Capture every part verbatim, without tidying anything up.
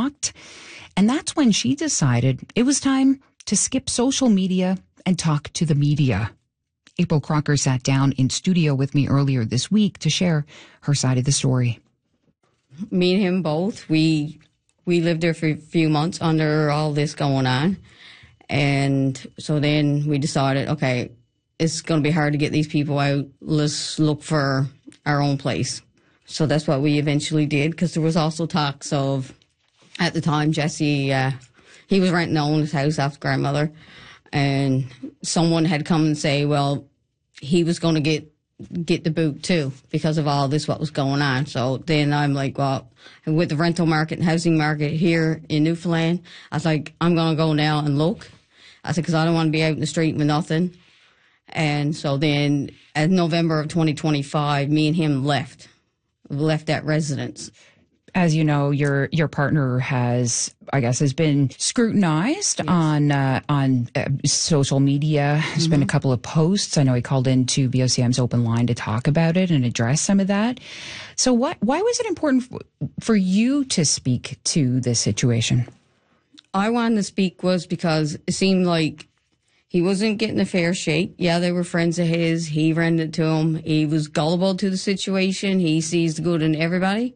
talked. And that's when she decided it was time to skip social media and talk to the media. April Crocker sat down in studio with me earlier this week to share her side of the story. Me and him both, we we lived there for a few months under all this going on. And so then we decided, okay, it's going to be hard to get these people out. Let's look for our own place. So that's what we eventually did, because there was also talks of, at the time, Jesse, uh, he was renting on his house after grandmother, and someone had come and say, well, he was going to get get the boot too because of all this, what was going on. So then I'm like, well, with the rental market and housing market here in Newfoundland, I was like, I'm going to go now and look. I said, because I don't want to be out in the street with nothing. And so then in November of twenty twenty-five, me and him left, left that residence. As you know, your your partner has, I guess, has been scrutinized yes. on uh, on uh, social media. There's mm-hmm. been a couple of posts. I know he called into B O C M's open line to talk about it and address some of that. So what? Why was it important for, for you to speak to this situation? I wanted to speak was because it seemed like he wasn't getting a fair shake. Yeah, they were friends of his. He rented to him. He was gullible to the situation. He sees the good in everybody.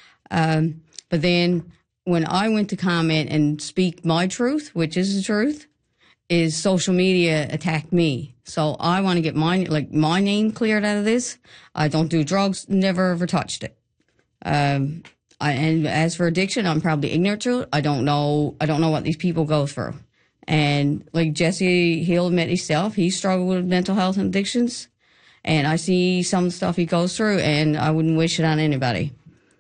Um, but then when I went to comment and speak my truth, which is the truth, is social media attacked me. So I want to get my, like, my name cleared out of this. I don't do drugs, never ever touched it. Um, I, and as for addiction, I'm probably ignorant to it. I don't know, I don't know what these people go through. And like Jesse, he'll admit himself, he struggled with mental health and addictions. And I see some of the stuff he goes through, and I wouldn't wish it on anybody.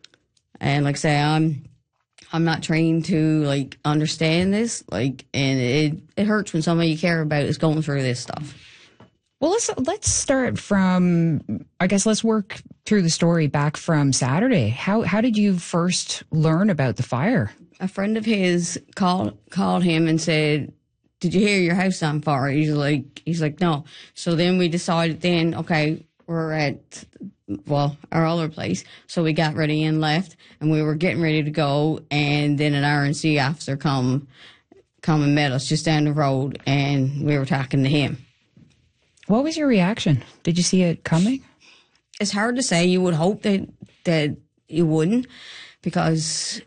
And like I say, I'm I'm not trained to like understand this, like, and it it hurts when somebody you care about is going through this stuff. Well, let's let's start from, I guess let's work through the story back from Saturday. How how did you first learn about the fire? A friend of his called called him and said, "Did you hear your house on fire?" He's like, he's like, "No." So then we decided then, okay, we're at, well, our other place. So we got ready and left, and we were getting ready to go, and then an R N C officer come, come and met us just down the road, and we were talking to him. What was your reaction? Did you see it coming? It's hard to say. You would hope that, that you wouldn't, because,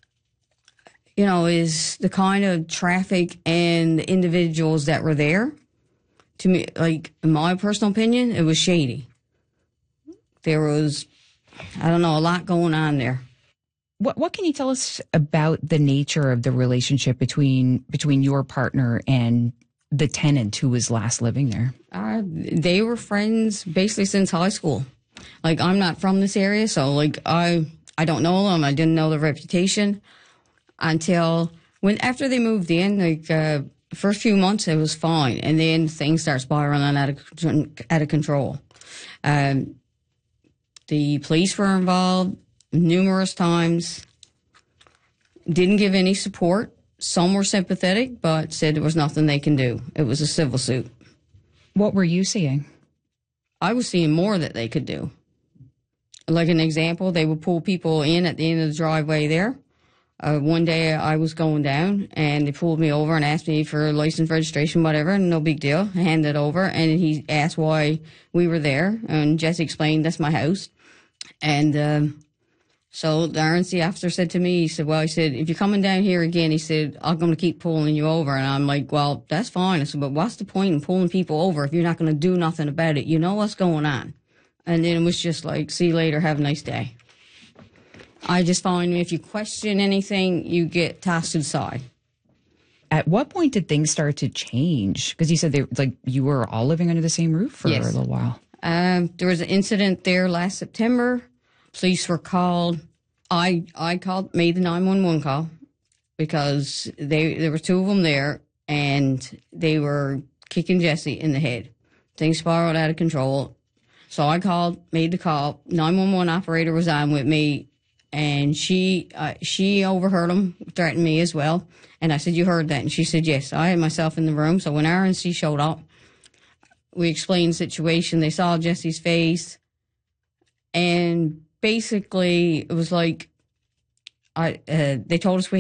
you know, is the kind of traffic and the individuals that were there, to me, like, in my personal opinion, it was shady. There was, I don't know, a lot going on there. What what can you tell us about the nature of the relationship between between your partner and the tenant who was last living there? Uh, they were friends basically since high school. Like, I'm not from this area, so like I I don't know them. I didn't know their reputation until when after they moved in. Like uh, the first few months, it was fine, and then things start spiraling out of out of control. Um, The police were involved numerous times, didn't give any support. Some were sympathetic, but said there was nothing they can do. It was a civil suit. What were you seeing? I was seeing more that they could do. Like an example, they would pull people in at the end of the driveway there. Uh, one day I was going down, and they pulled me over and asked me for license, registration, whatever, and no big deal. I handed it over, and he asked why we were there, and Jesse explained, that's my house. And um, so the R N C officer said to me, he said, well, he said, if you're coming down here again, he said, I'm going to keep pulling you over. And I'm like, well, that's fine. I said, but what's the point in pulling people over if you're not going to do nothing about it? You know what's going on. And then it was just like, see you later, have a nice day. I just find if you question anything, you get tossed to the side. At what point did things start to change? Because you said they like you were all living under the same roof for yes. a little while. Um, there was an incident there last September. Police were called. I I called, made the nine one one call because they there were two of them there, and they were kicking Jesse in the head. Things spiraled out of control. So I called, made the call. nine one one operator was on with me, and she uh, she overheard them threaten me as well. And I said, you heard that? And she said, yes. I had myself in the room. So when R N C showed up, we explained the situation. They saw Jesse's face. And basically, it was like, I uh, they told us we